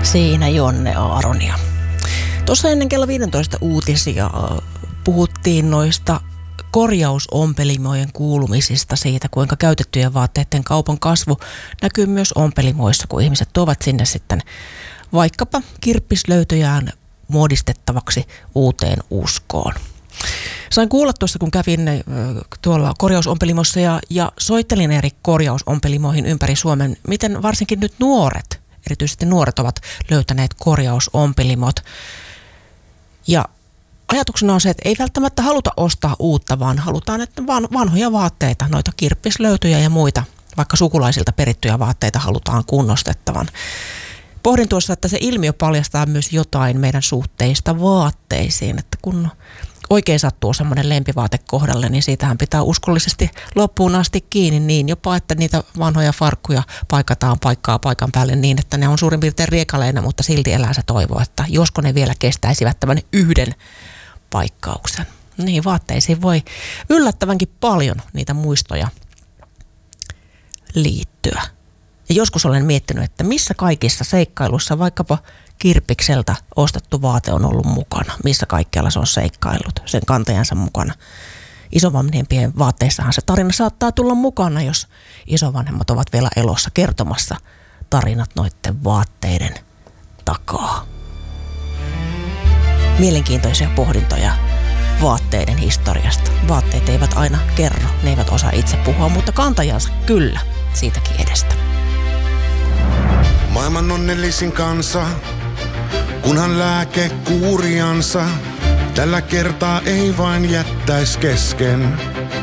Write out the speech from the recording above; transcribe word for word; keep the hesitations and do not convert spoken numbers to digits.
Siinä Jonne Aaronia. Tuossa ennen kello viisitoista uutisia puhuttiin noista korjausompelimojen kuulumisista, siitä kuinka käytettyjen vaatteiden kaupan kasvu näkyy myös ompelimoissa, kun ihmiset tuovat sinne sitten vaikkapa kirppislöytöjään muodistettavaksi uuteen uskoon. Sain kuulla tuossa, kun kävin tuolla korjausompelimossa ja, ja soittelin eri korjausompelimoihin ympäri Suomen, miten varsinkin nyt nuoret, erityisesti nuoret ovat löytäneet korjausompelimot. Ja ajatuksena on se, että ei välttämättä haluta ostaa uutta, vaan halutaan, että van, vanhoja vaatteita, noita kirppislöytöjä ja muita, vaikka sukulaisilta perittyjä vaatteita halutaan kunnostettavan. Pohdin tuossa, että se ilmiö paljastaa myös jotain meidän suhteista vaatteisiin, että kun oikein sattuu semmoinen lempivaate kohdalle, niin siitähän pitää uskollisesti loppuun asti kiinni niin jopa, että niitä vanhoja farkkuja paikataan paikkaa paikan päälle niin, että ne on suurin piirtein riekaleina, mutta silti elää se toivo, että josko ne vielä kestäisivät tämän yhden paikkauksen. Niin, vaatteisiin voi yllättävänkin paljon niitä muistoja liittyä. Ja joskus olen miettinyt, että missä kaikissa seikkailuissa vaikkapa kirppikseltä ostettu vaate on ollut mukana. Missä kaikkialla se on seikkaillut sen kantajansa mukana. Isovanhempien vaatteissahan se tarina saattaa tulla mukana, jos isovanhemmat ovat vielä elossa kertomassa tarinat noiden vaatteiden takaa. Mielenkiintoisia pohdintoja vaatteiden historiasta. Vaatteet eivät aina kerro, ne eivät osaa itse puhua, mutta kantajansa kyllä siitäkin edestä. Maailman onnellisin kansa, kunhan lääke kuuriansa, tällä kertaa ei vain jättäis kesken.